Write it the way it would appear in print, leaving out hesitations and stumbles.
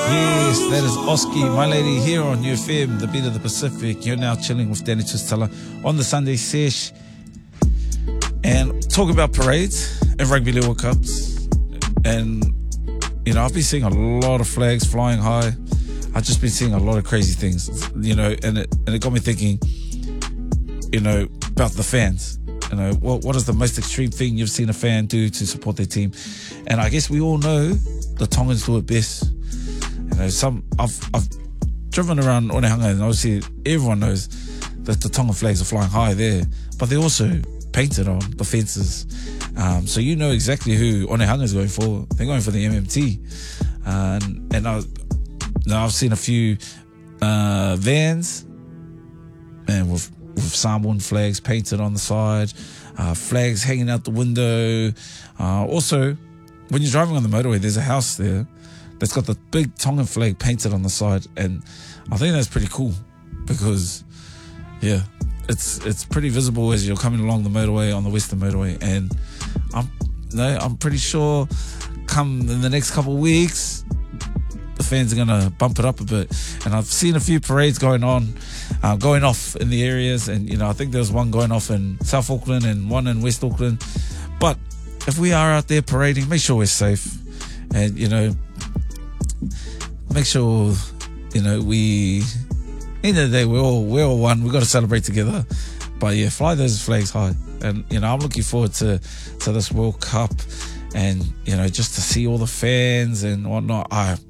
Yes, that is Oski, my lady, here on UFM, the beat of the Pacific. You're now chilling with Danny Twistella on the Sunday sesh and talking about parades and rugby league World Cups. And, you know, I've been seeing a lot of flags flying high. I've just been seeing a lot of crazy things, you know, and it got me thinking, you know, about the fans. You know, what is the most extreme thing you've seen a fan do to support their team? And I guess we all know the Tongans do it best. You know, I've driven around Onehunga, and obviously everyone knows that the Tongan flags are flying high there, but they're also painted on the fences. So you know exactly who Onehunga is going for. They're going for the MMT. And I've seen a few vans and with Samoan flags painted on the side, flags hanging out the window. Also, when you're driving on the motorway, there's a house there that's got the big Tongan flag painted on the side, and I think that's pretty cool because, yeah, it's pretty visible as you're coming along the motorway on the Western Motorway, and I'm pretty sure come in the next couple of weeks the fans are gonna bump it up a bit. And I've seen a few parades going off in the areas, and you know, I think there was one going off in South Auckland and one in West Auckland. But if we are out there parading, make sure we're safe, and you know, make sure, you know, we, end of the day, we're all one. We've got to celebrate together. But yeah, fly those flags high. And, you know, I'm looking forward to this World Cup, and, you know, just to see all the fans and whatnot.